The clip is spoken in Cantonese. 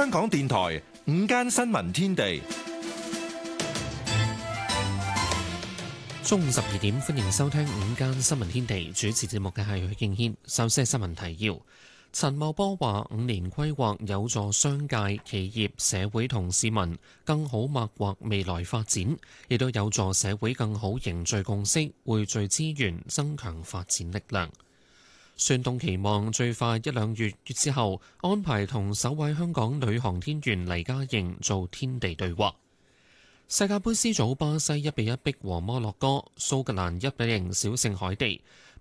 香港電台午間新聞天地， 中午12點，歡迎收聽午間新聞天地。主持節目嘅係許敬軒。首先係新聞提要。陳茂波話：5年規劃有助商界、企業、社會同市民更好擘劃未來發展，亦都有助社會更好凝聚共識、匯聚資源、增強發展力量。孫東期望最快1-2月之後安排同首位香港女航天員黎嘉瑩做天地對話。世界盃 C 組巴西1-1逼和摩洛哥，蘇格蘭1-0小勝海地。